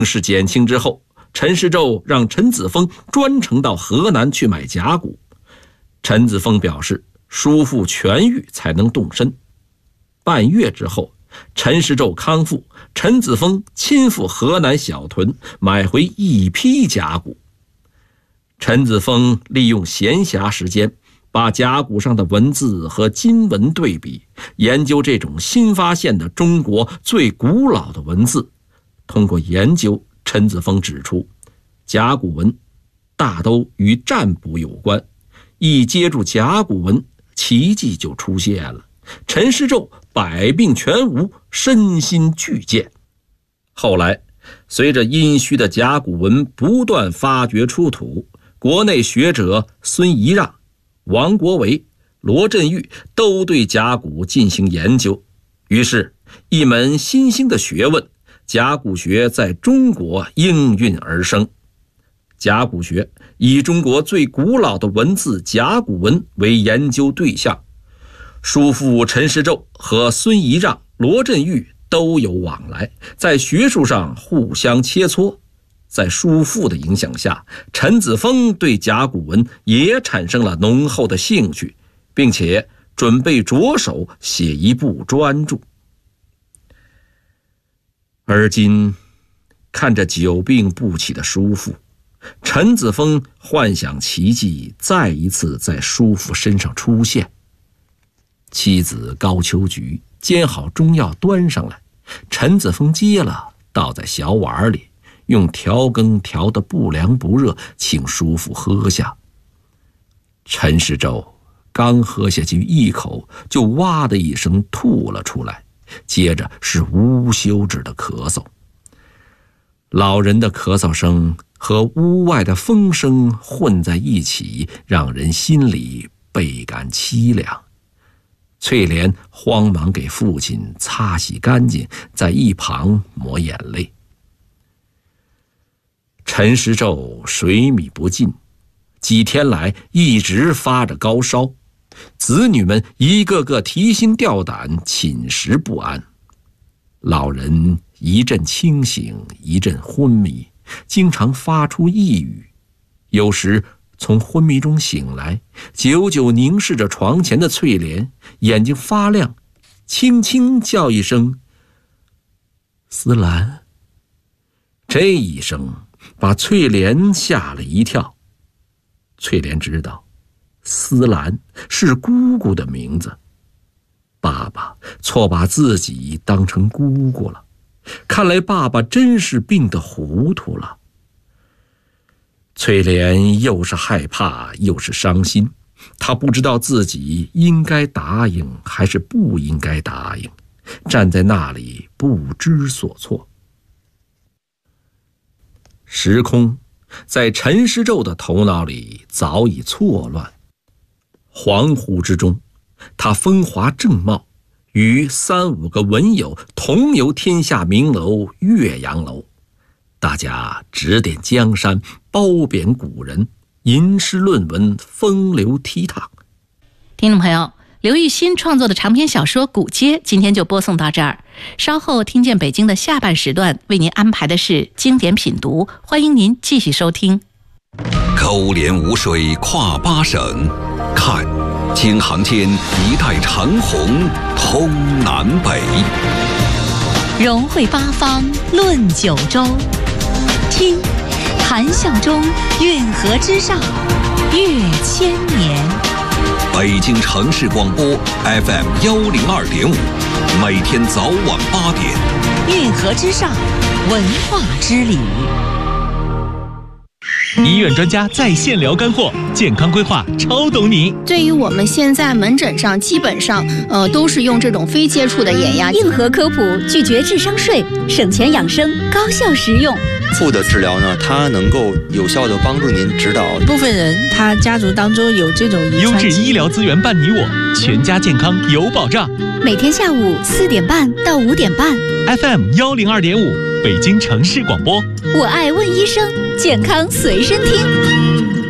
事减轻之后，陈师胄让陈子峰专程到河南去买甲骨。陈子峰表示，叔父痊愈才能动身。半月之后，陈师胄康复，陈子峰亲赴河南小屯买回一批甲骨。陈子峰利用闲暇时间，把甲骨上的文字和金文对比，研究这种新发现的中国最古老的文字。通过研究，陈子峰指出，甲骨文大都与占卜有关，一接触甲骨文，奇迹就出现了。陈师胄百病全无，身心俱健。后来，随着殷墟的甲骨文不断发掘出土，国内学者孙仪让、王国维、罗振玉都对甲骨进行研究，于是一门新兴的学问甲骨学在中国应运而生。甲骨学以中国最古老的文字甲骨文为研究对象，叔父陈师胄和孙仪让、罗振玉都有往来，在学术上互相切磋。在叔父的影响下，陈子峰对甲骨文也产生了浓厚的兴趣，并且准备着手写一部专著。而今看着久病不起的叔父，陈子峰幻想奇迹再一次在叔父身上出现。妻子高秋菊煎好中药端上来，陈子峰接了，倒在小碗里，用调羹调得不凉不热，请叔父喝下。陈师胄刚喝下去一口，就哇的一声吐了出来，接着是无休止的咳嗽。老人的咳嗽声和屋外的风声混在一起，让人心里倍感凄凉。翠莲慌忙给父亲擦洗干净，在一旁抹眼泪。陈师胄水米不进，几天来一直发着高烧，子女们一个个提心吊胆，寝食不安。老人一阵清醒，一阵昏迷，经常发出呓语，有时从昏迷中醒来，久久凝视着床前的翠莲，眼睛发亮，轻轻叫一声思兰。这一声把翠莲吓了一跳。翠莲知道思兰是姑姑的名字，爸爸错把自己当成姑姑了，看来爸爸真是病得糊涂了。翠莲又是害怕又是伤心，她不知道自己应该答应还是不应该答应，站在那里不知所措。时空在陈师胄的头脑里早已错乱，恍惚之中，他风华正茂，与3-5个文友同游天下名楼岳阳楼，大家指点江山，褒贬古人，吟诗论文，风流倜傥。 听众朋友，刘玉新创作的长篇小说《古街》今天就播送到这儿。稍后听见北京的下半时段为您安排的是经典品读，欢迎您继续收听。 勾连无水跨8省，看京杭间一带长虹通南北， 融汇8方论九州，听谈笑中运河之上越千年。 北京城市广播 FM 102.5，每天早晚8点。 运河之上，文化之旅。 医院专家在线聊干货，健康规划超懂你。 对于我们现在门诊上基本上都是用这种非接触的眼压。 硬核科普，拒绝智商税，省钱养生，高效实用。 负的治疗呢，它能够有效的帮助您指导。 部分人他家族当中有这种遗传。 优质医疗资源伴你我，全家健康有保障。 每天下午4点半到5点半 ，FM 102.5，北京城市广播。 我爱问医生，健康随身听。